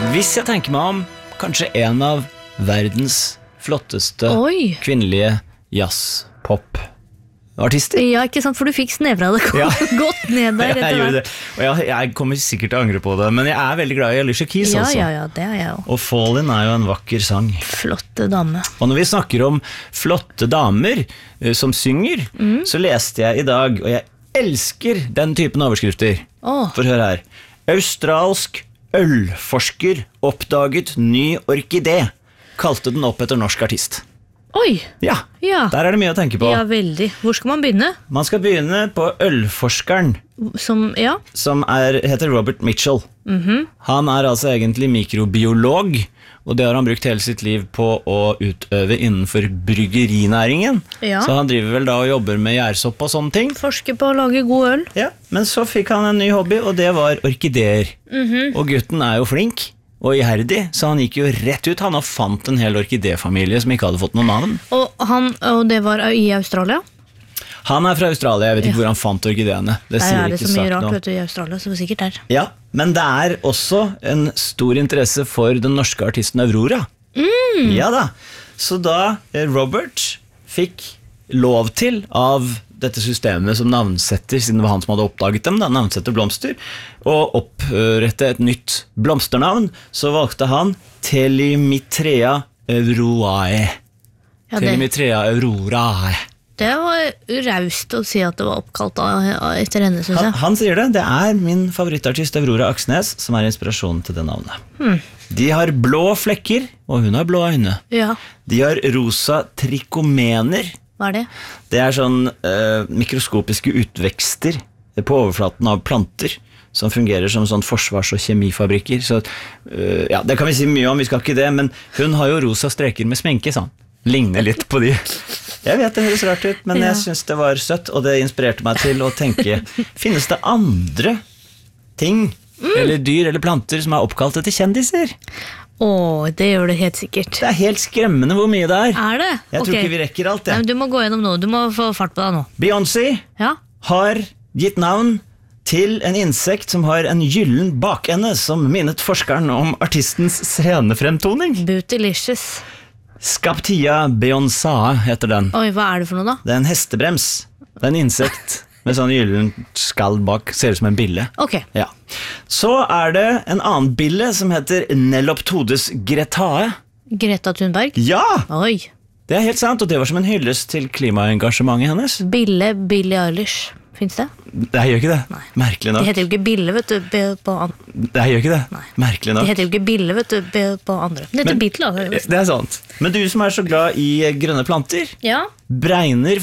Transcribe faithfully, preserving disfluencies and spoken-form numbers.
Hvis jeg tenker meg om, kanskje en av verdens flotteste Oi. kvinnelige jazz-pop-artister. Ja, ikke sant, for du fikk snevra det Ja. godt ned der Jeg etter gjorde hvert. det, og jeg, jeg kommer sikkert til å angre på det, men jeg er veldig glad i Alicia Keys, Ja, altså. ja, ja, det er jeg jo. Og Fallin er jo en vakker sang. Flotte dame. Og når vi snakker om flotte damer eh, som synger, Mm. så leste jeg i dag, og jeg elsker den typen overskrifter. Åh. For hør her. Australsk ølforsker oppdaget ny orkidé. Kalte den opp etter norsk artist. Oi, Ja, ja. der er det mye å tenke på. Ja, veldig. Hvor skal man begynne? Man skal begynne på ølforskeren, Som, ja, som er, heter Robert Mitchell. Mhm. Han er altså egentlig mikrobiolog, og det har han brukt hele sitt liv på å utøve innenfor bryggerinæringen. Ja. Så han driver vel da og jobber med gjærsopp og sånne ting. forsker på å lage god øl. Ja, men så fikk han en ny hobby, og det var orkideer. Mhm. Og gutten er jo flink og iherdig, så han gikk jo rett ut. Han og fant en hel orkidéfamilie som ikke hadde fått noe navn. Og, han, og det var i Australia? Han er fra Australia, jeg vet ikke hvor han fant orkideene. Det Der sier er det ikke så mye sagt rart noe. vet du, i Australia, så sikkert der. Ja, men det er også en stor interesse for den norske artisten Aurora. Mm. Ja da. Så da eh, Robert fikk lov til av dette systemet som navnsetter, siden det var han som hadde oppdaget dem, da, navnsetter blomster, og opprette et nytt blomsternavn, så valgte han Telemitrea aurorae. Ja, det, Telemitrea aurorae. det var raust å si at det var oppkalt av, av- etter henne, synes Han, jeg. han sier det, det er min favorittartist Aurora Aksnes som er inspirasjonen til det navnet. Hmm. De har blå flekker, og hun har blå øyne. Ja, De har rosa trikomener. hva er det? Det er sånn eh, mikroskopiske utvekster på overflaten av planter som fungerer som sånn forsvars- og kjemifabrikker. Så, eh, ja, det kan vi si mye om, vi skal ikke det, men hun har jo rosa streker med sminke, sånn. Ligner litt på de. Jeg vet det høres rart ut, men Ja. jeg synes det var søtt, og det inspirerte meg til å tenke, finnes det andre ting, eller dyr eller planter som er oppkalt etter kjendiser? Åh, det gjør det helt sikkert. Det er helt skremmende hvor mye det er. Er det? Jeg Ok. tror ikke vi rekker alt, Nei, det. men du må gå gjennom nå, du må få fart på deg nå. Beyoncé Ja, har gitt navn til en insekt som har en gyllen bakende, som minnet forskeren om artistens scenefremtoning. Bootylicious. Scaptia beyoncé heter den. Oi, hva er det for noe da? Det er en hestebrems. Det er en insekt med sånn gyllen skall bak, ser ut som en bille. Ok, Ja. Så er det en annen bille som heter Neloptodes gretae. Greta Thunberg. Ja, Oi, det er helt sant, og det var som en hyllest til klimaengasjementet hennes. Bille Billie Eilish. Finns det? Det gjør ikke det. Merkelig De nok. heter jo ikke Bille, vet du, be- på an Det gjør ikke det. Nei. Merkelig De nok. heter jo ikke Bille, vet du, be- på andre. Det heter Men- Beatle, da. Det er sant. Men du som er så glad i grønne planter, Ja. bregner